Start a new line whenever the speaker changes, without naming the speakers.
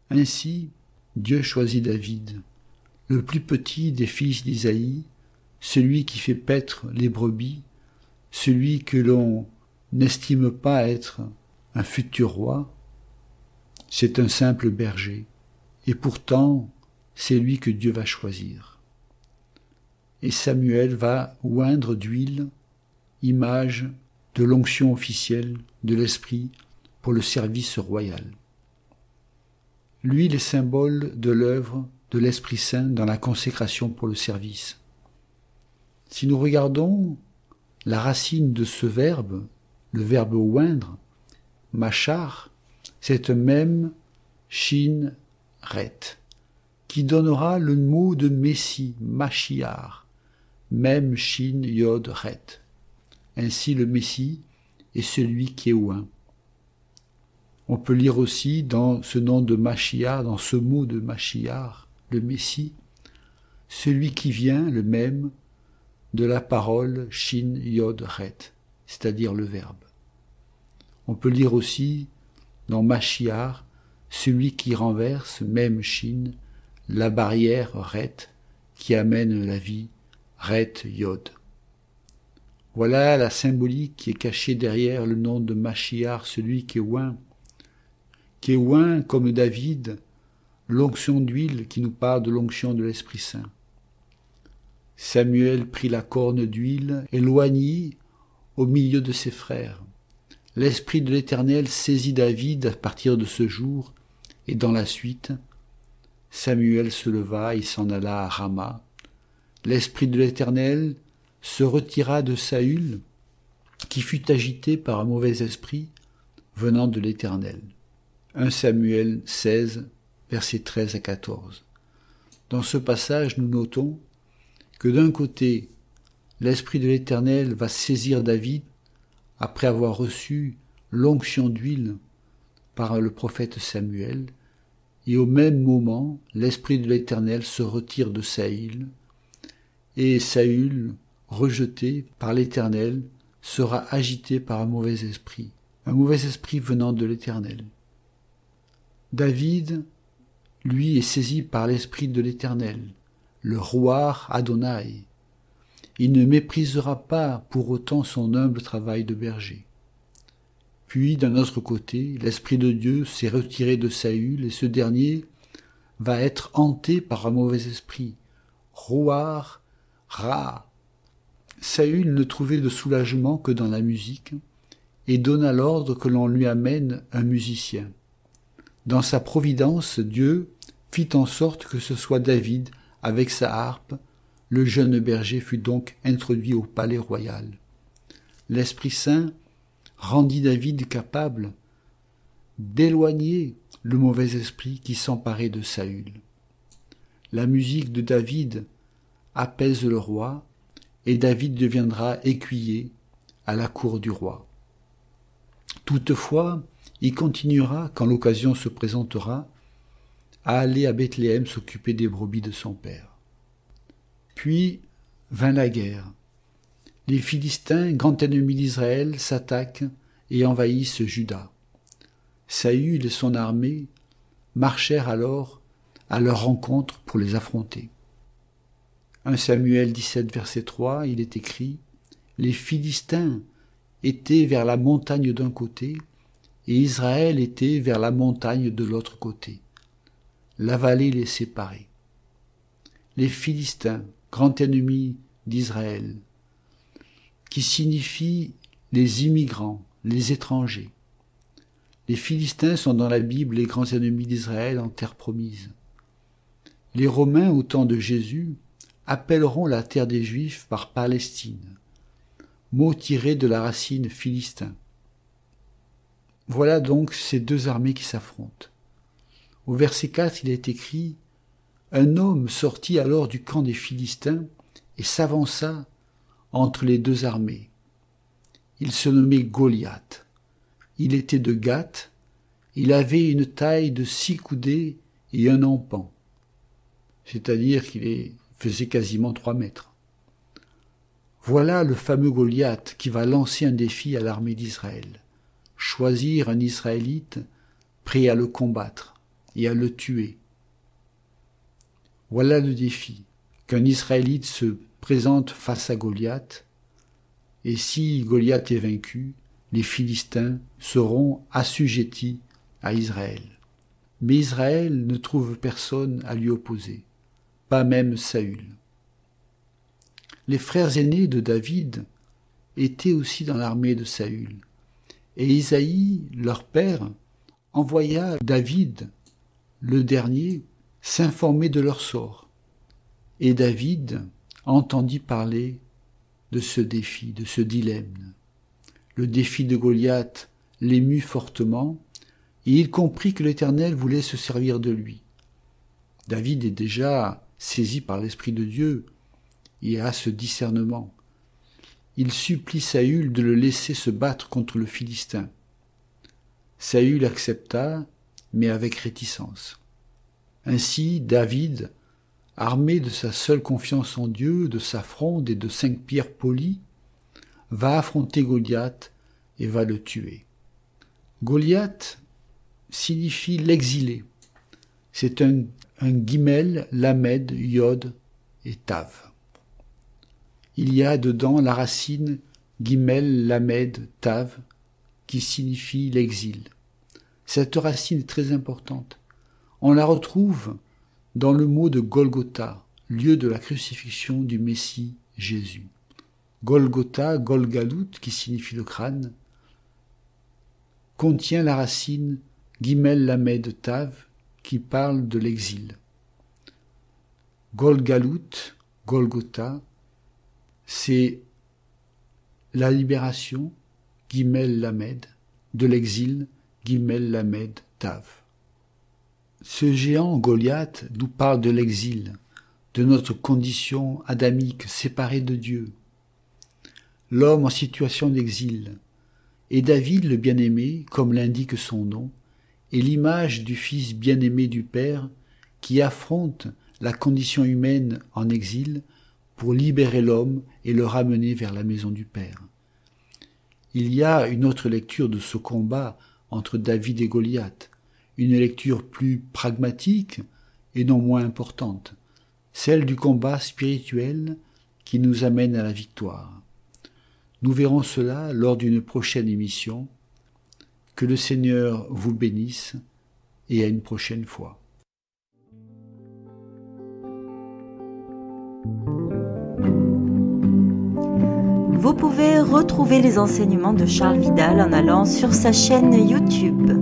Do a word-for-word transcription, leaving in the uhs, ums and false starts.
Ainsi, Dieu choisit David, le plus petit des fils d'Isaïe, celui qui fait paître les brebis, celui que l'on n'estime pas être un futur roi. C'est un simple berger, et pourtant, c'est lui que Dieu va choisir. Et Samuel va oindre d'huile, image de l'onction officielle de l'Esprit pour le service royal. L'huile est symbole de l'œuvre de l'Esprit Saint dans la consécration pour le service. Si nous regardons la racine de ce verbe, le verbe oindre, machar, c'est un même shin ret, qui donnera le mot de Messie, Machiar, même shin yod ret. Ainsi le Messie est celui qui est oint. On peut lire aussi dans ce nom de Machiar, dans ce mot de Machiar, le Messie, celui qui vient, le même, de la parole shin yod ret, c'est-à-dire le verbe. On peut lire aussi dans Machiar, celui qui renverse, même shin, la barrière ret, qui amène la vie, ret yod. Voilà la symbolique qui est cachée derrière le nom de Machiar, celui qui est oint, qui est oint comme David, l'onction d'huile qui nous parle de l'onction de l'Esprit Saint. Samuel prit la corne d'huile et l'oignit au milieu de ses frères. L'Esprit de l'Éternel saisit David à partir de ce jour, et dans la suite, Samuel se leva et s'en alla à Rama. L'Esprit de l'Éternel se retira de Saül, qui fut agité par un mauvais esprit venant de l'Éternel. un Samuel seize, versets treize à quatorze. Dans ce passage, nous notons que d'un côté, l'Esprit de l'Éternel va saisir David après avoir reçu l'onction d'huile par le prophète Samuel, et au même moment, l'Esprit de l'Éternel se retire de Saül, et Saül, rejeté par l'Éternel, sera agité par un mauvais esprit, un mauvais esprit venant de l'Éternel. David, lui, est saisi par l'Esprit de l'Éternel, le roi Adonai. Il ne méprisera pas pour autant son humble travail de berger. Puis, d'un autre côté, l'Esprit de Dieu s'est retiré de Saül, et ce dernier va être hanté par un mauvais esprit, Roar Ra. Saül ne trouvait de soulagement que dans la musique, et donna l'ordre que l'on lui amène un musicien. Dans sa providence, Dieu fit en sorte que ce soit David, avec sa harpe. Le jeune berger fut donc introduit au palais royal. L'Esprit Saint rendit David capable d'éloigner le mauvais esprit qui s'emparait de Saül. La musique de David apaise le roi, et David deviendra écuyer à la cour du roi. Toutefois, il continuera, quand l'occasion se présentera, à aller à Bethléem s'occuper des brebis de son père. Puis vint la guerre. Les Philistins, grand ennemi d'Israël, s'attaquent et envahissent Juda. Saül et son armée marchèrent alors à leur rencontre pour les affronter. un Samuel dix-sept, verset trois, il est écrit « Les Philistins étaient vers la montagne d'un côté, et Israël était vers la montagne de l'autre côté. La vallée les séparait. » Les Philistins, grand ennemi d'Israël, qui signifie les immigrants, les étrangers. Les Philistins sont dans la Bible les grands ennemis d'Israël en terre promise. Les Romains, au temps de Jésus, appelleront la terre des Juifs par Palestine, mot tiré de la racine philistin. Voilà donc ces deux armées qui s'affrontent. Au verset quatre, il est écrit « Un homme sortit alors du camp des Philistins et s'avança entre les deux armées. Il se nommait Goliath. Il était de Gath. Il avait une taille de six coudées et un empan. » C'est-à-dire qu'il faisait quasiment trois mètres. Voilà le fameux Goliath qui va lancer un défi à l'armée d'Israël. Choisir un Israélite prêt à le combattre. et à le tuer. Voilà le défi, qu'un Israélite se présente face à Goliath, et si Goliath est vaincu, les Philistins seront assujettis à Israël. Mais Israël ne trouve personne à lui opposer, pas même Saül. Les frères aînés de David étaient aussi dans l'armée de Saül, et Isaïe, leur père, envoya David, le dernier, s'informer de leur sort. Et David entendit parler de ce défi, de ce dilemme. Le défi de Goliath l'émut fortement, et il comprit que l'Éternel voulait se servir de lui. David est déjà saisi par l'Esprit de Dieu et a ce discernement. Il supplie Saül de le laisser se battre contre le Philistin. Saül accepta, mais avec réticence. Ainsi, David, armé de sa seule confiance en Dieu, de sa fronde et de cinq pierres polies, va affronter Goliath et va le tuer. Goliath signifie l'exilé. C'est un, un guimel, lamed, yod et tav. Il y a dedans la racine guimel, lamed, tav, qui signifie l'exil. Cette racine est très importante. On la retrouve dans le mot de Golgotha, lieu de la crucifixion du Messie Jésus. Golgotha, Golgalout, qui signifie le crâne, contient la racine Gimel Lamed Tav, qui parle de l'exil. Golgalout, Golgotha, c'est la libération, Gimel Lamed, de l'exil, Gimel Lamed Tav. Ce géant Goliath nous parle de l'exil, de notre condition adamique séparée de Dieu. L'homme en situation d'exil. Et David, le bien-aimé, comme l'indique son nom, est l'image du fils bien-aimé du Père qui affronte la condition humaine en exil pour libérer l'homme et le ramener vers la maison du Père. Il y a une autre lecture de ce combat entre David et Goliath, une lecture plus pragmatique et non moins importante, celle du combat spirituel qui nous amène à la victoire. Nous verrons cela lors d'une prochaine émission. Que le Seigneur vous bénisse et à une prochaine fois.
Vous pouvez retrouver les enseignements de Charles Vidal en allant sur sa chaîne YouTube.